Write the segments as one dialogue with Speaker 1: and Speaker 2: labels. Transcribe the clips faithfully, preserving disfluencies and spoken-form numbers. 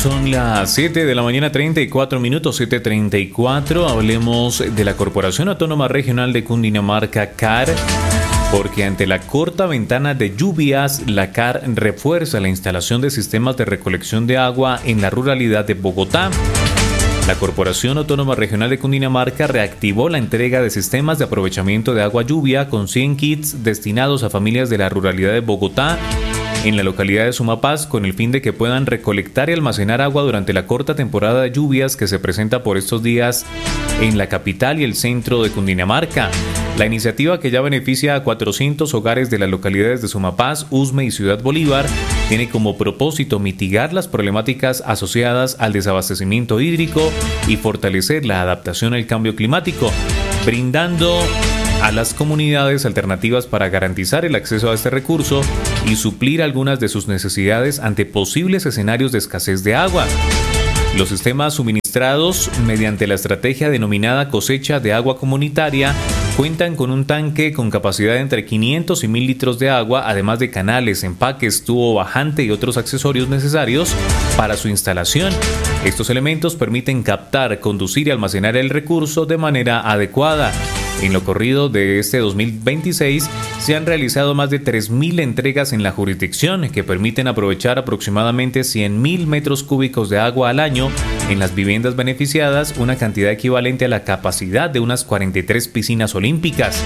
Speaker 1: Son las siete de la mañana, treinta y cuatro minutos, siete treinta y cuatro. Hablemos de la Corporación Autónoma Regional de Cundinamarca, C A R, porque ante la corta ventana de lluvias, la C A R refuerza la instalación de sistemas de recolección de agua en la ruralidad de Bogotá. La Corporación Autónoma Regional de Cundinamarca reactivó la entrega de sistemas de aprovechamiento de agua lluvia con cien kits destinados a familias de la ruralidad de Bogotá en la localidad de Sumapaz, con el fin de que puedan recolectar y almacenar agua durante la corta temporada de lluvias que se presenta por estos días en la capital y el centro de Cundinamarca. La iniciativa, que ya beneficia a cuatrocientos hogares de las localidades de Sumapaz, Usme y Ciudad Bolívar, tiene como propósito mitigar las problemáticas asociadas al desabastecimiento hídrico y fortalecer la adaptación al cambio climático, brindando a las comunidades alternativas para garantizar el acceso a este recurso y suplir algunas de sus necesidades ante posibles escenarios de escasez de agua. Los sistemas suministrados mediante la estrategia denominada cosecha de agua comunitaria cuentan con un tanque con capacidad de entre quinientos y mil litros de agua, además de canales, empaques, tubo bajante y otros accesorios necesarios para su instalación. Estos elementos permiten captar, conducir y almacenar el recurso de manera adecuada. En lo corrido de este dos mil veintiséis se han realizado más de tres mil entregas en la jurisdicción que permiten aprovechar aproximadamente cien mil metros cúbicos de agua al año en las viviendas beneficiadas, una cantidad equivalente a la capacidad de unas cuarenta y tres piscinas olímpicas.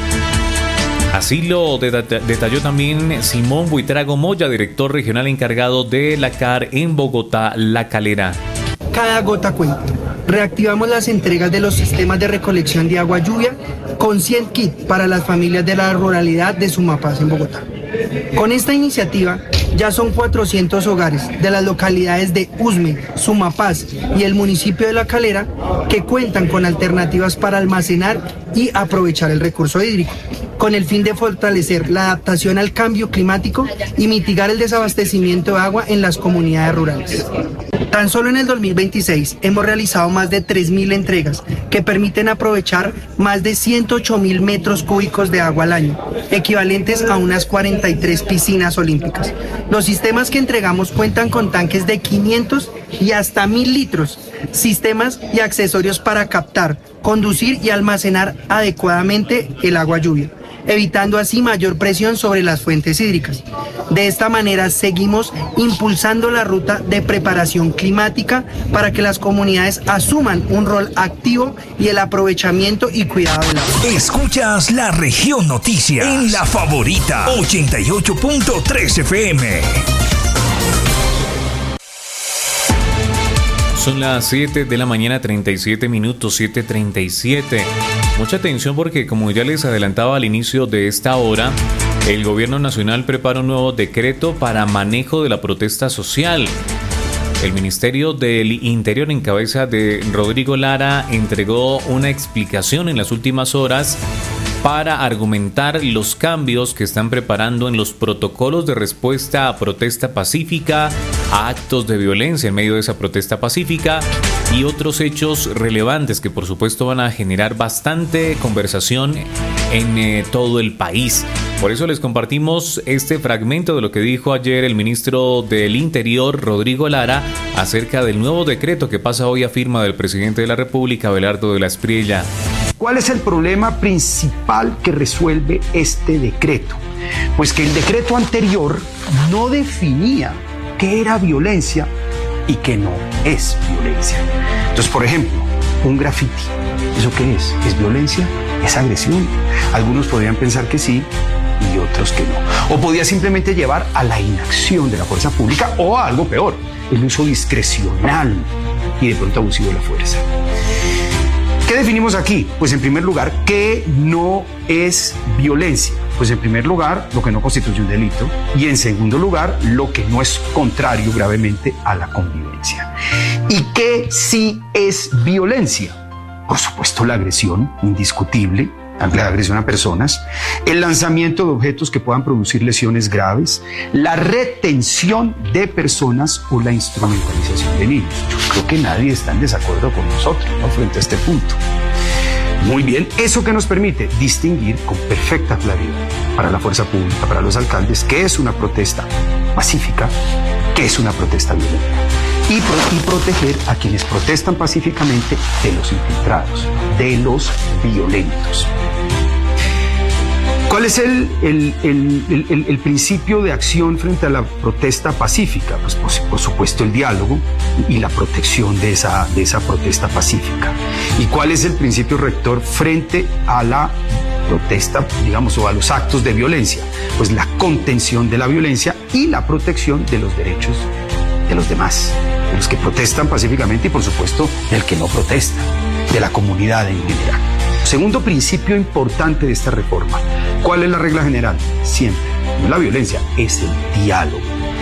Speaker 1: Así lo detalló también Simón Buitrago Moya, director regional encargado de la C A R en Bogotá, La Calera.
Speaker 2: Cada gota cuenta. Reactivamos las entregas de los sistemas de recolección de agua lluvia con cien kits para las familias de la ruralidad de Sumapaz en Bogotá. Con esta iniciativa ya son cuatrocientos hogares de las localidades de Usme, Sumapaz y el municipio de La Calera que cuentan con alternativas para almacenar y aprovechar el recurso hídrico, con el fin de fortalecer la adaptación al cambio climático y mitigar el desabastecimiento de agua en las comunidades rurales. Tan solo en el dos mil veintiséis hemos realizado más de tres mil entregas que permiten aprovechar más de ciento ocho mil metros cúbicos de agua al año, equivalentes a unas cuarenta y tres piscinas olímpicas. Los sistemas que entregamos cuentan con tanques de quinientos y hasta mil litros, sistemas y accesorios para captar, conducir y almacenar adecuadamente el agua lluvia, evitando así mayor presión sobre las fuentes hídricas. De esta manera seguimos impulsando la ruta de preparación climática para que las comunidades asuman un rol activo y el aprovechamiento y cuidado del agua.
Speaker 3: Escuchas La Región Noticias en La Favorita ochenta y ocho punto tres F M.
Speaker 1: Son las siete de la mañana, treinta y siete minutos, siete treinta y siete. Mucha atención porque, como ya les adelantaba al inicio de esta hora, el gobierno nacional prepara un nuevo decreto para manejo de la protesta social. El Ministerio del Interior, en cabeza de Rodrigo Lara, entregó una explicación en las últimas horas para argumentar los cambios que están preparando en los protocolos de respuesta a protesta pacífica, a actos de violencia en medio de esa protesta pacífica y otros hechos relevantes que por supuesto van a generar bastante conversación en eh, todo el país. Por eso les compartimos este fragmento de lo que dijo ayer el ministro del Interior, Rodrigo Lara, acerca del nuevo decreto que pasa hoy a firma del presidente de la República, Abelardo de la Espriella.
Speaker 4: ¿Cuál es el problema principal que resuelve este decreto? Pues que el decreto anterior no definía qué era violencia y qué no es violencia. Entonces, por ejemplo, un grafiti, ¿eso qué es? ¿Es violencia? ¿Es agresión? Algunos podrían pensar que sí y otros que no. O podía simplemente llevar a la inacción de la fuerza pública o a algo peor, el uso discrecional y de pronto abusivo de la fuerza. ¿Qué definimos aquí? Pues en primer lugar, ¿qué no es violencia? Pues en primer lugar, lo que no constituye un delito y en segundo lugar, lo que no es contrario gravemente a la convivencia. ¿Y qué sí es violencia? Por supuesto, la agresión indiscutible, la agresión a personas, el lanzamiento de objetos que puedan producir lesiones graves, la retención de personas o la instrumentalización de niños. Yo creo que nadie está en desacuerdo con nosotros, ¿no?, frente a este punto. Muy bien, ¿eso que nos permite? Distinguir con perfecta claridad para la fuerza pública, para los alcaldes, qué es una protesta pacífica, qué es una protesta violenta. y, pro- y proteger a quienes protestan pacíficamente de los infiltrados, de los violentos. ¿Cuál es el, el, el, el, el principio de acción frente a la protesta pacífica? Pues por, por supuesto el diálogo y la protección de esa, de esa protesta pacífica. ¿Y cuál es el principio rector frente a la protesta, digamos, o a los actos de violencia? Pues la contención de la violencia y la protección de los derechos de los demás, de los que protestan pacíficamente y por supuesto del que no protesta, de la comunidad en general. Segundo principio importante de esta reforma. ¿Cuál es la regla general? Siempre, no es la violencia, es el diálogo.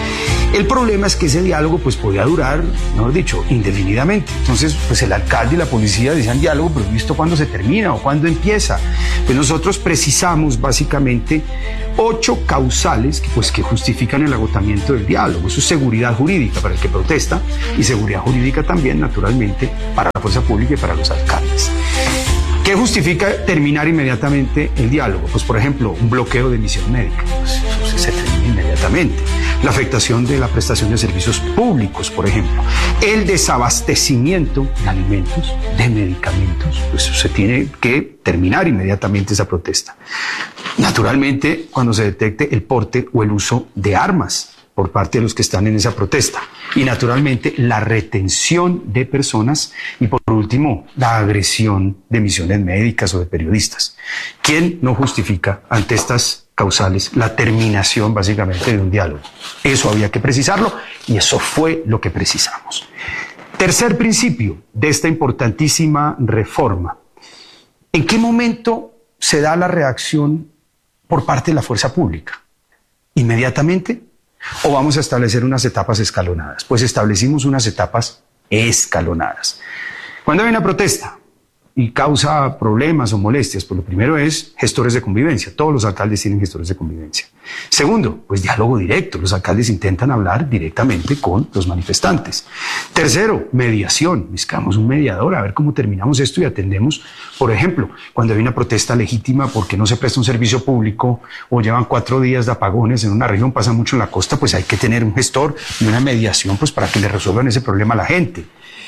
Speaker 4: El problema es que ese diálogo pues podía durar, mejor dicho, indefinidamente. Entonces, pues el alcalde y la policía decían diálogo, pero ¿visto cuándo se termina o cuándo empieza? Pues nosotros precisamos básicamente ocho causales que, pues, que justifican el agotamiento del diálogo. Eso es seguridad jurídica para el que protesta y seguridad jurídica también, naturalmente, para la fuerza pública y para los alcaldes. ¿Qué justifica terminar inmediatamente el diálogo? Pues, por ejemplo, un bloqueo de emisión médica. Pues, eso se termina inmediatamente. La afectación de la prestación de servicios públicos, por ejemplo. El desabastecimiento de alimentos, de medicamentos. Pues eso se tiene que terminar inmediatamente esa protesta. Naturalmente, cuando se detecte el porte o el uso de armas por parte de los que están en esa protesta. Y naturalmente la retención de personas y por último la agresión de misiones médicas o de periodistas. ¿Quién no justifica ante estas causales la terminación básicamente de un diálogo? Eso había que precisarlo y eso fue lo que precisamos. Tercer principio de esta importantísima reforma. ¿En qué momento se da la reacción por parte de la fuerza pública? ¿Inmediatamente? ¿O vamos a establecer unas etapas escalonadas? Pues establecimos unas etapas escalonadas. Cuando hay una protesta y causa problemas o molestias, pues lo primero es gestores de convivencia. Todos los alcaldes tienen gestores de convivencia. Segundo, pues diálogo directo. Los alcaldes intentan hablar directamente con los manifestantes. Tercero, mediación. Buscamos un mediador a ver cómo terminamos esto y atendemos. Por ejemplo, cuando hay una protesta legítima porque no se presta un servicio público o llevan cuatro días de apagones en una región, pasa mucho en la costa, pues hay que tener un gestor y una mediación pues para que le resuelvan ese problema a la gente.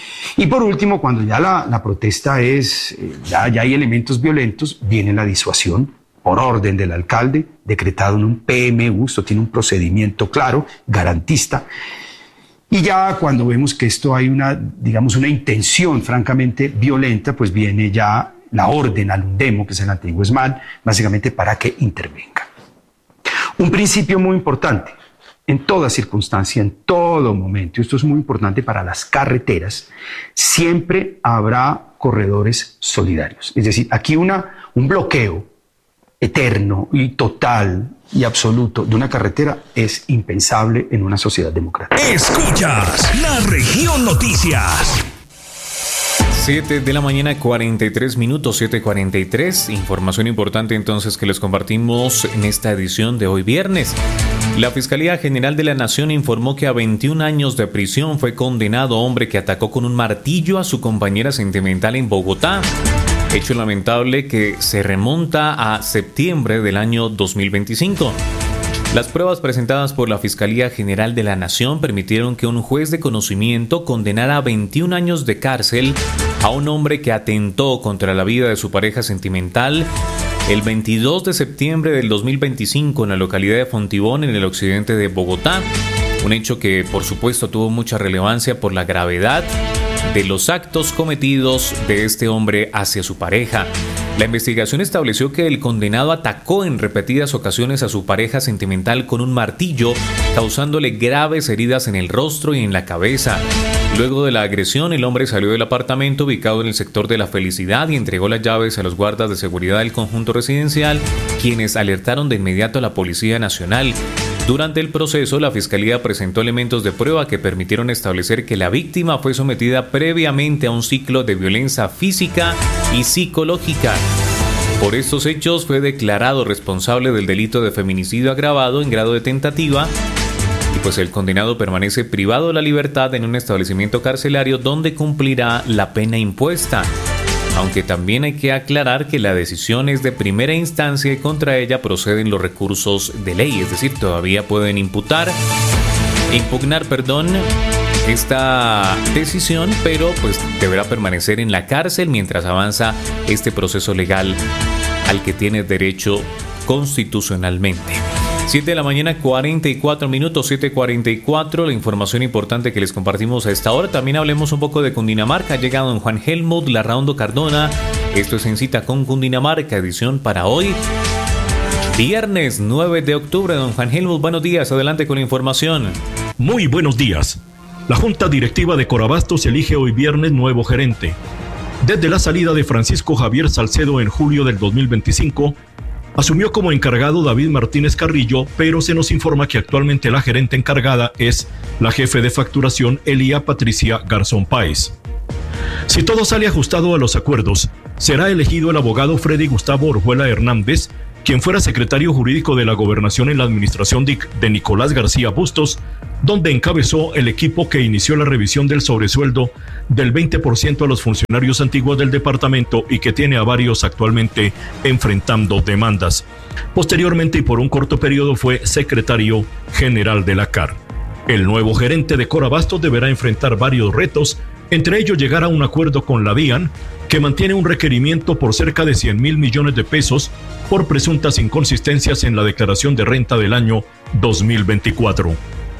Speaker 4: Y por último, cuando ya la, la protesta es, eh, ya, ya hay elementos violentos, viene la disuasión por orden del alcalde, decretado en un P M U, esto tiene un procedimiento claro, garantista. Y ya cuando vemos que esto hay una, digamos, una intención francamente violenta, pues viene ya la orden al undemo, que es el antiguo ESMAD, básicamente para que intervenga. Un principio muy importante. En toda circunstancia, en todo momento, y esto es muy importante para las carreteras, siempre habrá corredores solidarios. Es decir, aquí una, un bloqueo eterno y total y absoluto de una carretera es impensable en una sociedad democrática.
Speaker 3: Escuchas La Región Noticias.
Speaker 1: siete de la mañana, cuarenta y tres minutos, siete cuarenta y tres. Información importante entonces que les compartimos en esta edición de hoy viernes. La Fiscalía General de la Nación informó que a veintiún años de prisión fue condenado hombre que atacó con un martillo a su compañera sentimental en Bogotá. Hecho lamentable que se remonta a septiembre del año dos mil veinticinco. Las pruebas presentadas por la Fiscalía General de la Nación permitieron que un juez de conocimiento condenara a veintiún años de cárcel a un hombre que atentó contra la vida de su pareja sentimental el veintidós de septiembre del dos mil veinticinco en la localidad de Fontibón, en el occidente de Bogotá. Un hecho que, por supuesto, tuvo mucha relevancia por la gravedad de los actos cometidos de este hombre hacia su pareja. La investigación estableció que el condenado atacó en repetidas ocasiones a su pareja sentimental con un martillo, causándole graves heridas en el rostro y en la cabeza. Luego de la agresión, el hombre salió del apartamento ubicado en el sector de La Felicidad y entregó las llaves a los guardas de seguridad del conjunto residencial, quienes alertaron de inmediato a la Policía Nacional. Durante el proceso, la Fiscalía presentó elementos de prueba que permitieron establecer que la víctima fue sometida previamente a un ciclo de violencia física y psicológica. Por estos hechos fue declarado responsable del delito de feminicidio agravado en grado de tentativa y pues el condenado permanece privado de la libertad en un establecimiento carcelario donde cumplirá la pena impuesta. Aunque también hay que aclarar que la decisión es de primera instancia y contra ella proceden los recursos de ley, es decir, todavía pueden imputar, impugnar, perdón, esta decisión, pero pues deberá permanecer en la cárcel mientras avanza este proceso legal al que tiene derecho constitucionalmente. siete de la mañana, cuarenta y cuatro minutos, siete cuarenta y cuatro. La información importante que les compartimos a esta hora. También hablemos un poco de Cundinamarca. Ha llegado don Juan Helmut Larraondo Cardona. Esto es En Cita con Cundinamarca, edición para hoy, viernes nueve de octubre. Don Juan Helmut, buenos días. Adelante con la información.
Speaker 5: Muy buenos días. La Junta Directiva de Corabastos elige hoy viernes nuevo gerente. Desde la salida de Francisco Javier Salcedo en julio del dos mil veinticinco, asumió como encargado David Martínez Carrillo, pero se nos informa que actualmente la gerente encargada es la jefe de facturación Elia Patricia Garzón Páez. Si todo sale ajustado a los acuerdos, será elegido el abogado Freddy Gustavo Orjuela Hernández, quien fuera secretario jurídico de la Gobernación en la administración de Nicolás García Bustos, donde encabezó el equipo que inició la revisión del sobresueldo del veinte por ciento a los funcionarios antiguos del departamento y que tiene a varios actualmente enfrentando demandas. Posteriormente y por un corto periodo fue secretario general de la C A R. El nuevo gerente de Corabastos deberá enfrentar varios retos, entre ellos llegar a un acuerdo con la DIAN, que mantiene un requerimiento por cerca de cien mil millones de pesos por presuntas inconsistencias en la declaración de renta del año dos mil veinticuatro.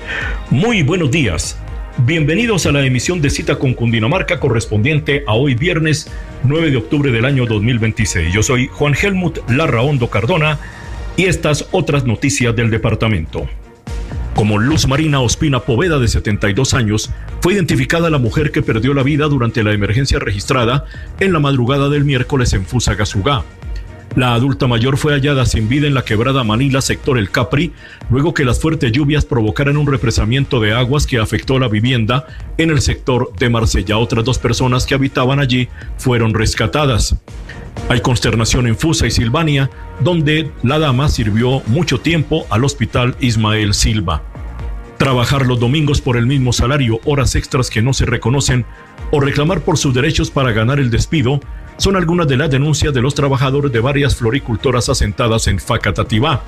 Speaker 5: Muy buenos días. Bienvenidos a la emisión de Cita con Cundinamarca correspondiente a hoy viernes nueve de octubre del año dos mil veintiséis. Yo soy Juan Helmut Larraondo Cardona y estas otras noticias del departamento. Como Luz Marina Ospina Poveda, de setenta y dos años, fue identificada la mujer que perdió la vida durante la emergencia registrada en la madrugada del miércoles en Fusagasugá. La adulta mayor fue hallada sin vida en la quebrada Manila, sector El Capri, luego que las fuertes lluvias provocaran un represamiento de aguas que afectó la vivienda en el sector de Marsella. Otras dos personas que habitaban allí fueron rescatadas. Hay consternación en Fusa y Silvania, donde la dama sirvió mucho tiempo al hospital Ismael Silva. Trabajar los domingos por el mismo salario, horas extras que no se reconocen o reclamar por sus derechos para ganar el despido son algunas de las denuncias de los trabajadores de varias floricultoras asentadas en Facatativá.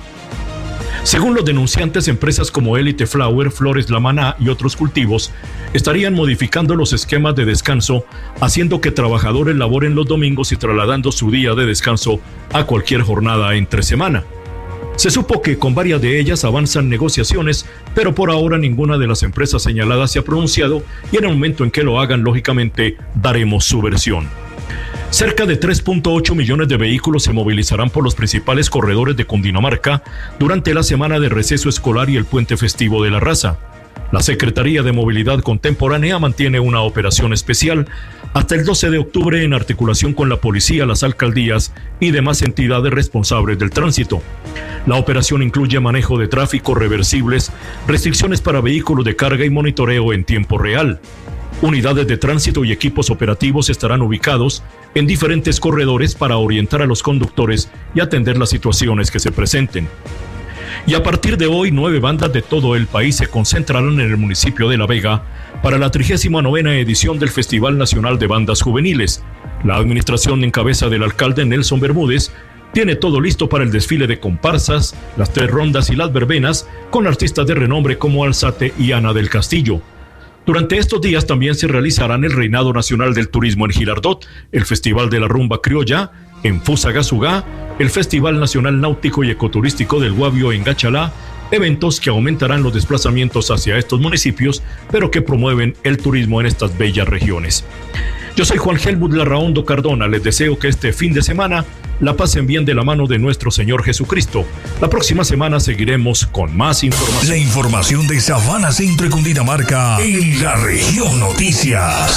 Speaker 5: Según los denunciantes, empresas como Elite Flower, Flores La Maná y otros cultivos estarían modificando los esquemas de descanso, haciendo que trabajadores laboren los domingos y trasladando su día de descanso a cualquier jornada entre semana. Se supo que con varias de ellas avanzan negociaciones, pero por ahora ninguna de las empresas señaladas se ha pronunciado y en el momento en que lo hagan, lógicamente, daremos su versión. Cerca de tres punto ocho millones de vehículos se movilizarán por los principales corredores de Cundinamarca durante la semana de receso escolar y el puente festivo de la raza. La Secretaría de Movilidad Contemporánea mantiene una operación especial hasta el doce de octubre en articulación con la policía, las alcaldías y demás entidades responsables del tránsito. La operación incluye manejo de tráfico, reversibles, restricciones para vehículos de carga y monitoreo en tiempo real. Unidades de tránsito y equipos operativos estarán ubicados en diferentes corredores para orientar a los conductores y atender las situaciones que se presenten. Y a partir de hoy, nueve bandas de todo el país se concentrarán en el municipio de La Vega para la trigésima novena edición del Festival Nacional de Bandas Juveniles. La administración en cabeza del alcalde Nelson Bermúdez tiene todo listo para el desfile de comparsas, las tres rondas y las verbenas, con artistas de renombre como Alzate y Ana del Castillo. Durante estos días también se realizarán el Reinado Nacional del Turismo en Girardot, el Festival de la Rumba Criolla en Fusagasugá, el Festival Nacional Náutico y Ecoturístico del Guavio en Gachalá, eventos que aumentarán los desplazamientos hacia estos municipios, pero que promueven el turismo en estas bellas regiones. Yo soy Juan Helmut Larraondo Cardona, les deseo que este fin de semana la pasen bien de la mano de nuestro Señor Jesucristo. La próxima semana seguiremos con más información.
Speaker 3: La información de Sabana Centro y Cundinamarca en la Región Noticias.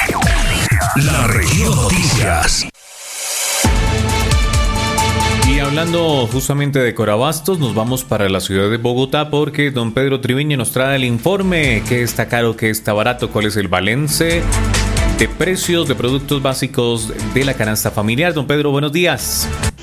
Speaker 3: La Región Noticias.
Speaker 1: Y hablando justamente de Corabastos, nos vamos para la ciudad de Bogotá porque don Pedro Triviño nos trae el informe. ¿Qué está caro, qué está barato? ¿Cuál es el balance de precios de productos básicos de la canasta familiar? Don Pedro, buenos días.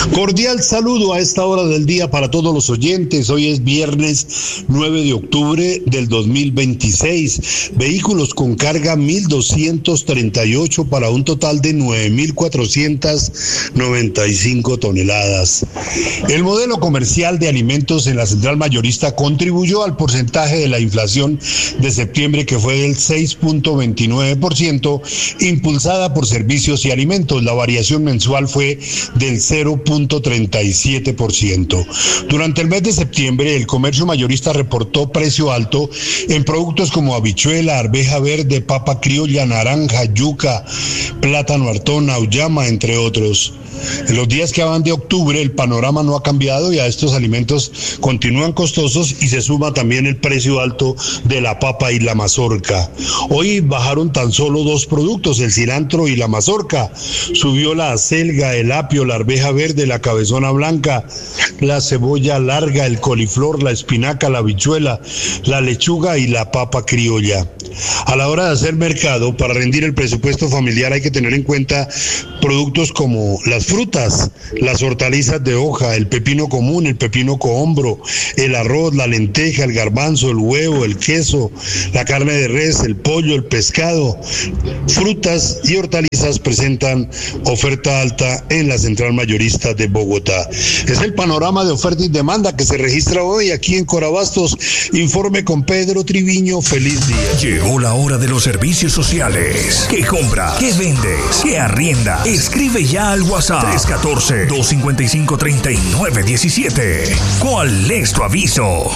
Speaker 6: Cordial saludo a esta hora del día para todos los oyentes. Hoy es viernes nueve de octubre del dos mil veintiséis. Vehículos con carga mil doscientos treinta y ocho para un total de nueve mil cuatrocientas noventa y cinco toneladas. El modelo comercial de alimentos en la central mayorista contribuyó al porcentaje de la inflación de septiembre, que fue del seis punto veintinueve por ciento, impulsada por servicios y alimentos. La variación mensual fue del cero punto treinta y siete por ciento. Durante el mes de septiembre, el comercio mayorista reportó precio alto en productos como habichuela, arveja verde, papa criolla, naranja, yuca, plátano hartón, auyama, entre otros. En los días que van de octubre, el panorama no ha cambiado y a estos alimentos continúan costosos, y se suma también el precio alto de la papa y la mazorca. Hoy bajaron tan solo dos productos, el cilantro y la mazorca. Subió la acelga, el apio, la arveja verde, la cabezona blanca, la cebolla larga, el coliflor, la espinaca, la habichuela, la lechuga y la papa criolla. A la hora de hacer mercado, para rendir el presupuesto familiar, hay que tener en cuenta productos como las frutas, las hortalizas de hoja, el pepino común, el pepino cohombro, el arroz, la lenteja, el garbanzo, el huevo, el queso, la carne de res, el pollo, el pescado. Frutas y hortalizas presentan oferta alta en la central mayorista de Bogotá. Es el panorama de oferta y demanda que se registra hoy aquí en Corabastos. Informe con Pedro Triviño. Feliz día.
Speaker 3: Llegó la hora de los servicios sociales. ¿Qué compras? ¿Qué vendes? ¿Qué arriendas? Escribe ya al WhatsApp tres uno cuatro, dos cinco cinco, tres nueve uno siete. ¿Cuál es tu aviso?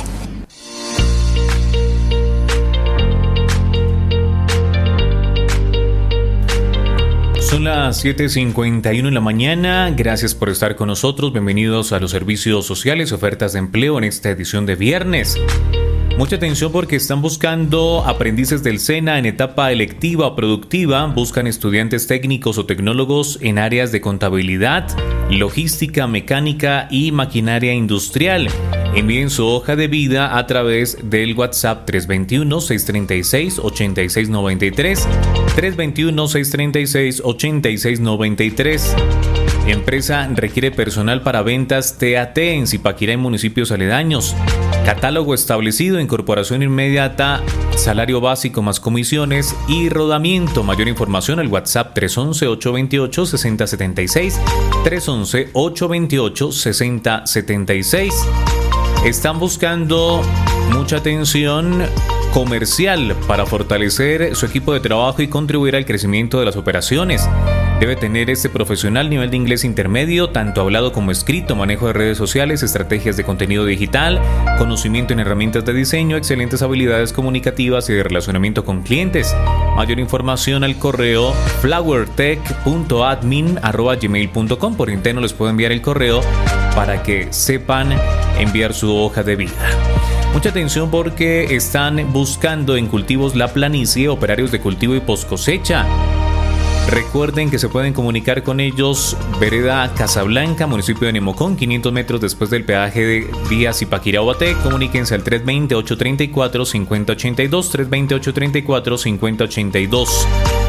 Speaker 1: Son las siete cincuenta y uno en la mañana. Gracias por estar con nosotros. Bienvenidos a los servicios sociales, ofertas de empleo en esta edición de viernes. Mucha atención porque están buscando aprendices del SENA en etapa electiva o productiva. Buscan estudiantes técnicos o tecnólogos en áreas de contabilidad, logística, mecánica y maquinaria industrial. Envíen su hoja de vida a través del WhatsApp tres dos uno, seis tres seis, ocho seis nueve tres, tres dos uno, seis tres seis, ocho seis nueve tres. Empresa requiere personal para ventas T A T en Zipaquirá y municipios aledaños. Catálogo establecido, incorporación inmediata, salario básico más comisiones y rodamiento. Mayor información al WhatsApp tres once, ocho veintiocho, sesenta setenta y seis, tres once, ocho veintiocho, sesenta setenta y seis. Están buscando mucha atención comercial para fortalecer su equipo de trabajo y contribuir al crecimiento de las operaciones. Debe tener este profesional nivel de inglés intermedio, tanto hablado como escrito, manejo de redes sociales, estrategias de contenido digital, conocimiento en herramientas de diseño, excelentes habilidades comunicativas y de relacionamiento con clientes. Mayor información al correo flowertech punto admin arroba gmail punto com. Por interno les puedo enviar el correo para que sepan enviar su hoja de vida. Mucha atención porque están buscando en Cultivos La Planicie operarios de cultivo y post cosecha. Recuerden que se pueden comunicar con ellos. Vereda Casablanca, municipio de Nemocón, quinientos metros después del peaje de vía Zipaquirá Ubaté. Comuníquense al tres dos cero, ocho tres cuatro, cinco cero ocho dos, tres dos cero, ocho tres cuatro, cinco cero ocho dos.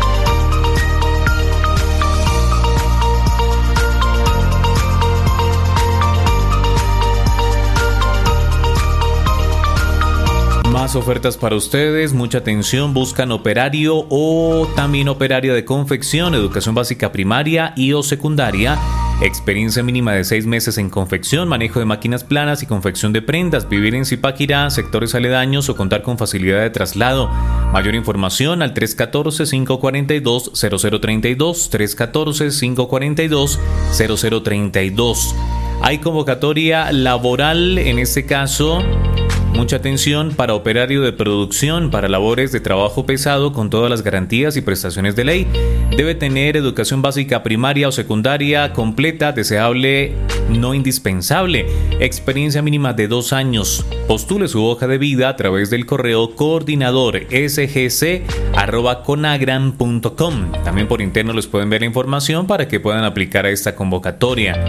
Speaker 1: Más ofertas para ustedes, mucha atención, buscan operario o también operaria de confección, educación básica primaria y o secundaria, experiencia mínima de seis meses en confección, manejo de máquinas planas y confección de prendas, vivir en Zipaquirá, sectores aledaños o contar con facilidad de traslado. Mayor información al tres uno cuatro, cinco cuatro dos, cero cero tres dos, tres uno cuatro, cinco cuatro dos, cero cero tres dos. Hay convocatoria laboral en este caso. Mucha atención para operario de producción, para labores de trabajo pesado con todas las garantías y prestaciones de ley. Debe tener educación básica primaria o secundaria completa, deseable, no indispensable. Experiencia mínima de dos años. Postule su hoja de vida a través del correo coordinador s g c arroba conagran punto com. También por interno les pueden ver la información para que puedan aplicar a esta convocatoria.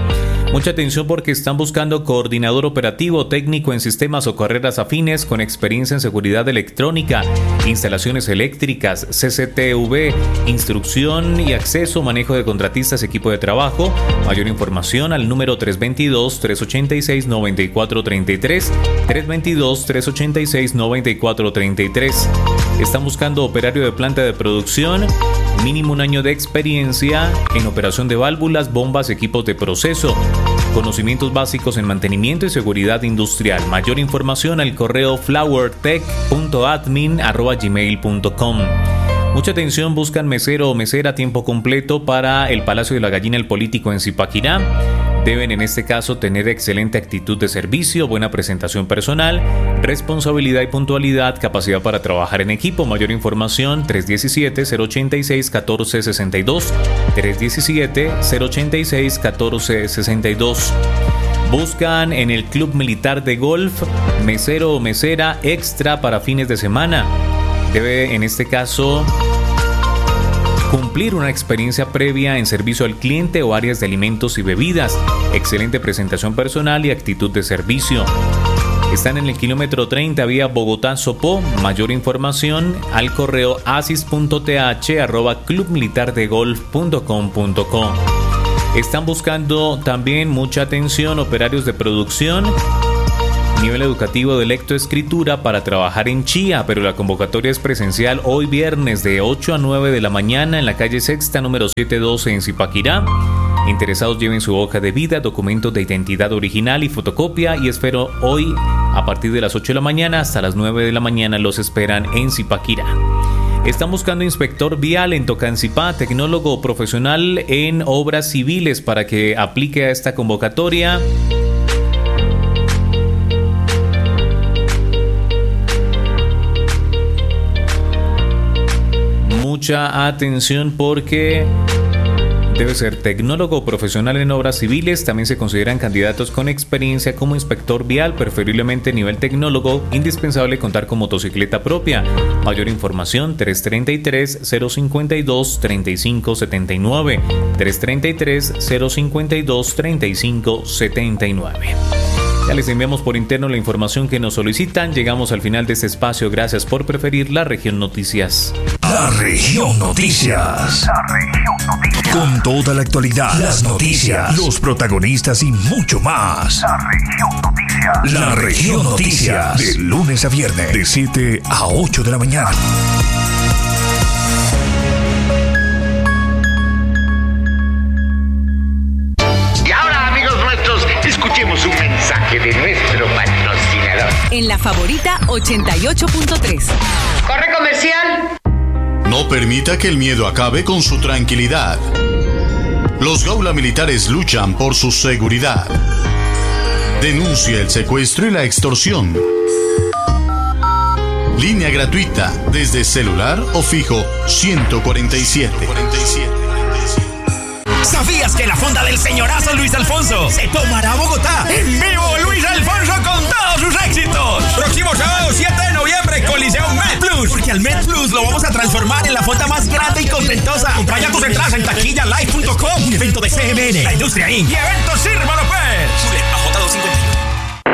Speaker 1: Mucha atención porque están buscando coordinador operativo técnico en sistemas o carreras afines con experiencia en seguridad electrónica, instalaciones eléctricas, C C T V, instrucción y acceso, manejo de contratistas, equipo de trabajo. Mayor información al número tres dos dos, tres ocho seis, nueve cuatro tres tres, tres dos dos, tres ocho seis, nueve cuatro tres tres. Están buscando operario de planta de producción, mínimo un año de experiencia en operación de válvulas, bombas, equipos de proceso, conocimientos básicos en mantenimiento y seguridad industrial. Mayor información al correo flowertech punto admin arroba gmail punto com. Mucha atención, buscan mesero o mesera a tiempo completo para el Palacio de la Gallina El Político en Zipaquirá. Deben en este caso tener excelente actitud de servicio, buena presentación personal, responsabilidad y puntualidad, capacidad para trabajar en equipo. Mayor información tres uno siete, cero ocho seis, uno cuatro seis dos, tres uno siete, cero ocho seis, uno cuatro seis dos. Buscan en el Club Militar de Golf mesero o mesera extra para fines de semana. Debe en este caso cumplir una experiencia previa en servicio al cliente o áreas de alimentos y bebidas, excelente presentación personal y actitud de servicio. Están en el kilómetro treinta vía Bogotá-Sopó. Mayor información al correo asis punto t h arroba club militar de golf punto com punto co. Están buscando también mucha atención operarios de producción, nivel educativo de lectoescritura para trabajar en Chía, pero la convocatoria es presencial hoy viernes de ocho a nueve de la mañana en la calle Sexta número setecientos doce en Zipaquirá. Interesados lleven su hoja de vida, documentos de identidad original y fotocopia, y espero hoy a partir de las ocho de la mañana hasta las nueve de la mañana los esperan en Zipaquirá. Están buscando inspector vial en Tocancipá, tecnólogo profesional en obras civiles para que aplique a esta convocatoria. Mucha atención porque debe ser tecnólogo profesional en obras civiles. También se consideran candidatos con experiencia como inspector vial, preferiblemente nivel tecnólogo. Indispensable contar con motocicleta propia. Mayor información tres tres tres, cero cinco dos, tres cinco siete nueve, tres tres tres, cero cinco dos, tres cinco siete nueve. Ya les enviamos por interno la información que nos solicitan. Llegamos al final de este espacio. Gracias por preferir La Región Noticias.
Speaker 3: La Región Noticias. La Región Noticias. Con toda la actualidad, las noticias, los protagonistas y mucho más. La Región Noticias. La Región Noticias. De lunes a viernes, de siete a ocho de la mañana.
Speaker 7: Escuchemos un mensaje de nuestro patrocinador.
Speaker 8: En La Favorita ochenta y ocho punto tres.
Speaker 7: ¡Corre comercial!
Speaker 9: No permita que el miedo acabe con su tranquilidad. Los Gaula Militares luchan por su seguridad. Denuncia el secuestro y la extorsión. Línea gratuita desde celular o fijo ciento cuarenta y siete.
Speaker 10: ¿Sabías que la fonda del señorazo Luis Alfonso se tomará a Bogotá? ¡En vivo Luis Alfonso con todos sus éxitos! Próximo sábado siete de noviembre, Coliseo Med Plus. Porque al Med Plus lo vamos a transformar en la fonda más grande y contentosa. Compra ya tus entradas en taquilla live punto com. Un evento de C M N, la industria incorporated. Y Eventos Sirva.